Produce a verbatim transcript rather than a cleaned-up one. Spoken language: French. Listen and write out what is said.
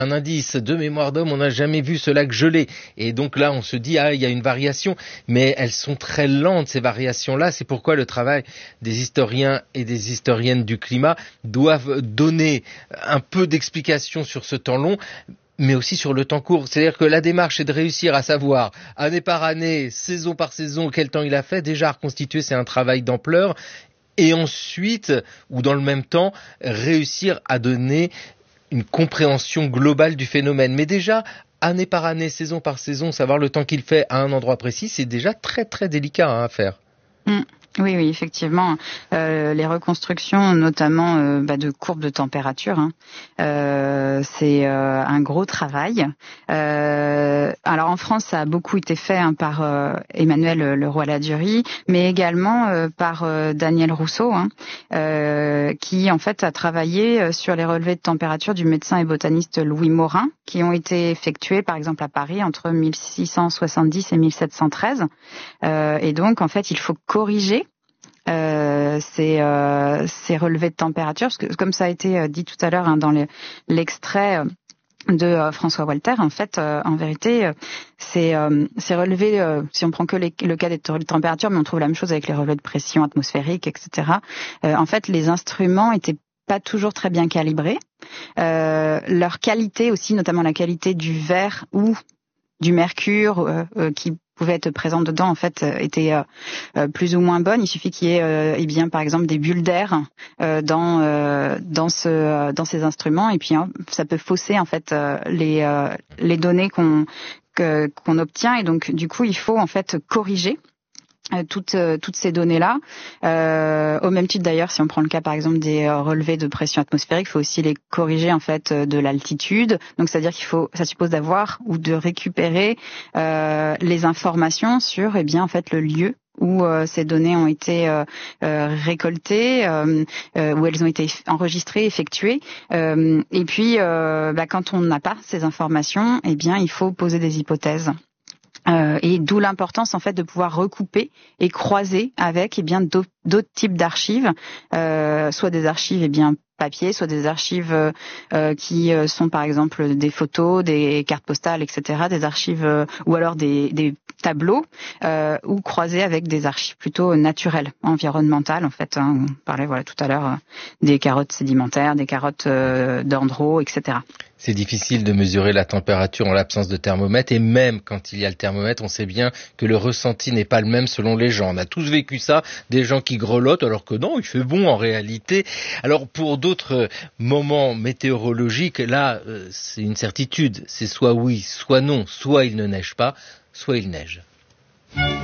Un indice de mémoire d'homme, on n'a jamais vu ce lac gelé. Et donc là, on se dit, ah, il y a une variation. Mais elles sont très lentes, ces variations-là. C'est pourquoi le travail des historiens et des historiennes du climat doivent donner un peu d'explication sur ce temps long, mais aussi sur le temps court. C'est-à-dire que la démarche est de réussir à savoir, année par année, saison par saison, quel temps il a fait. Déjà, reconstituer, c'est un travail d'ampleur. Et ensuite, ou dans le même temps, réussir à donner une compréhension globale du phénomène. Mais déjà, année par année, saison par saison, savoir le temps qu'il fait à un endroit précis, c'est déjà très très délicat hein, à faire. Mmh. Oui, oui, effectivement. Euh, les reconstructions, notamment euh, bah, de courbes de température, hein, euh, c'est euh, un gros travail. Euh, alors en France, ça a beaucoup été fait hein, par euh, Emmanuel Leroy-Ladurie, mais également euh, par euh, Daniel Rousseau, hein, euh, qui en fait a travaillé sur les relevés de température du médecin et botaniste Louis Morin, qui ont été effectués par exemple à Paris entre mille six cent soixante-dix et mille sept cent treize. Euh, et donc en fait, il faut corriger Euh, ces, euh, ces relevés de température, parce que comme ça a été euh, dit tout à l'heure hein, dans le, l'extrait de euh, François Walter, en fait, euh, en vérité, euh, c'est, euh, c'est relevé, euh, si on prend que les, le cas des températures, mais on trouve la même chose avec les relevés de pression atmosphérique, et cetera. Euh, en fait, les instruments étaient pas toujours très bien calibrés. Euh, leur qualité aussi, notamment la qualité du verre ou du mercure euh, euh, qui pouvait être présente dedans, en fait, euh, était euh, euh, plus ou moins bonne. Il suffit qu'il y ait, euh, eh bien, par exemple, des bulles d'air euh, dans euh, dans ce euh, dans ces instruments, et puis hein, ça peut fausser en fait euh, les euh, les données qu'on que, qu'on obtient, et donc du coup, il faut en fait corriger toutes toutes ces données-là. Euh, au même titre d'ailleurs, si on prend le cas par exemple des euh, relevés de pression atmosphérique, il faut aussi les corriger en fait de l'altitude. Donc c'est-à-dire qu'il faut, ça suppose d'avoir ou de récupérer euh, les informations sur, eh bien en fait le lieu où euh, ces données ont été euh, euh, récoltées, euh, euh, où elles ont été enregistrées, effectuées. Euh, et puis, euh, bah, quand on n'a pas ces informations, eh bien il faut poser des hypothèses. Euh, et d'où l'importance en fait de pouvoir recouper et croiser avec eh bien d'autres, d'autres types d'archives, euh, soit des archives eh bien papier, soit des archives euh, qui sont par exemple des photos, des cartes postales, et cetera, des archives euh, ou alors des, des tableaux, euh, ou croiser avec des archives plutôt naturelles, environnementales en fait. Hein, on parlait voilà tout à l'heure euh, des carottes sédimentaires, des carottes euh, dendro, et cetera. C'est difficile de mesurer la température en l'absence de thermomètre, et même quand il y a le thermomètre, on sait bien que le ressenti n'est pas le même selon les gens. On a tous vécu ça, des gens qui grelottent alors que non, il fait bon en réalité. Alors pour d'autres moments météorologiques, là, euh, c'est une certitude, c'est soit oui, soit non, soit il ne neige pas, soit il neige.